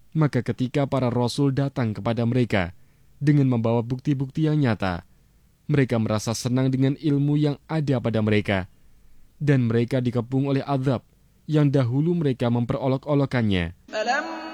Maka ketika para rasul datang kepada mereka dengan membawa bukti-bukti yang nyata, mereka merasa senang dengan ilmu yang ada pada mereka, dan mereka dikepung oleh azab yang dahulu mereka memperolok-olokannya.